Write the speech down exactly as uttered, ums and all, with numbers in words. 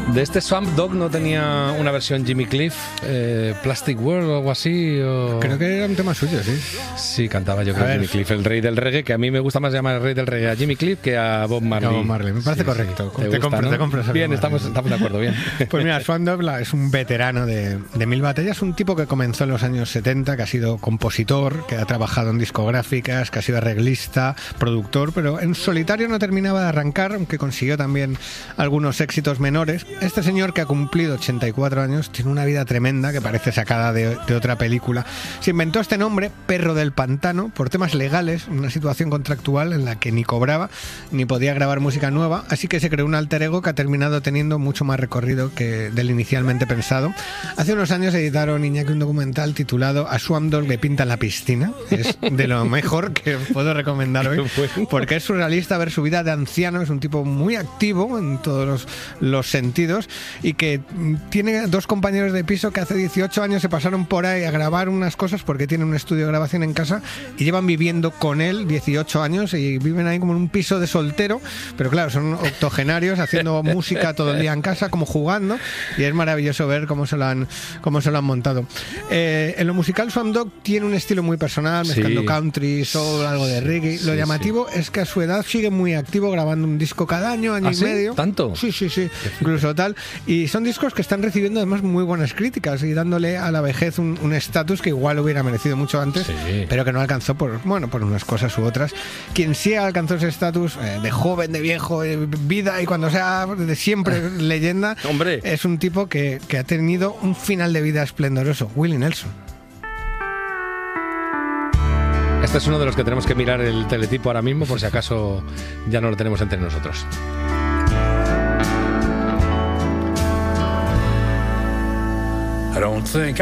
De este Swamp Dogg no tenía una versión Jimmy Cliff, eh, Plastic World o algo así. O... Creo que era un tema suyo, sí. Sí, cantaba yo creo A Jimmy ver. Cliff, el rey del reggae, que a mí me gusta más llamar el rey del reggae a Jimmy Cliff que a Bob Marley. A Bob Marley, me parece Sí, correcto. sí. Te, Te, gusta, compro, ¿no? te compro esa Bien, Bob estamos, Marley. estamos de acuerdo, bien. Pues mira, Swamp Dogg es un veterano de, de mil batallas, un tipo que comenzó en los años setenta, que ha sido compositor, que ha trabajado en discográficas, que ha sido arreglista, productor, pero en solitario no terminaba de arrancar, aunque consiguió también algunos éxitos menores. Este señor, que ha cumplido ochenta y cuatro años, tiene una vida tremenda que parece sacada de, de otra película. Se inventó este nombre, Perro del Pantano, por temas legales, una situación contractual en la que ni cobraba ni podía grabar música nueva, así que se creó un alter ego que ha terminado teniendo mucho más recorrido que del inicialmente pensado. Hace unos años editaron, Iñaki, un documental titulado A Swamp Dogg le pintan la piscina. Es de lo mejor que puedo recomendar hoy, porque es surrealista ver su vida de anciano. Es un tipo muy activo en todos los, los sentidos y que tiene dos compañeros de piso que hace dieciocho años se pasaron por ahí a grabar unas cosas porque tiene un estudio de grabación en casa y llevan viviendo con él dieciocho años y viven ahí como en un piso de soltero, pero claro, son octogenarios haciendo música todo el día en casa, como jugando, y es maravilloso ver cómo se lo han, cómo se lo han montado. Eh, en lo musical, Swamp Dogg tiene un estilo muy personal, mezclando Sí. country, soul, algo de reggae. Sí, Lo sí, llamativo sí. es que a su edad sigue muy activo, grabando un disco cada año, año ¿Ah, y sí? medio. ¿Tanto? Sí, sí, sí, incluso tal. Y son discos que están recibiendo además muy buenas críticas y dándole a la vejez un un estatus que igual hubiera merecido mucho antes, Sí. pero que no alcanzó por, bueno, por unas cosas u otras. Quien sí alcanzó ese estatus eh, de joven, de viejo, de vida y cuando sea de siempre leyenda, Hombre. es un tipo que, que ha tenido un final de vida esplendoroso, Willie Nelson. Este es uno de los que tenemos que mirar el teletipo ahora mismo, por si acaso ya no lo tenemos entre nosotros. I don't think